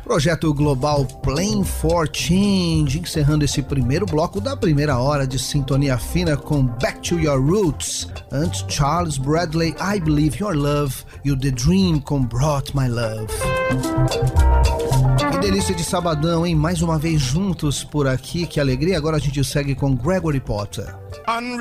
Projeto global Playing for Change, encerrando esse primeiro bloco da primeira hora de sintonia fina com Back to Your Roots. Antes, Charles Bradley, I Believe Your Love, e o The Dream com Brought My Love. Que delícia de sabadão, hein? Mais uma vez juntos por aqui, que alegria. Agora a gente segue com Gregory Porter.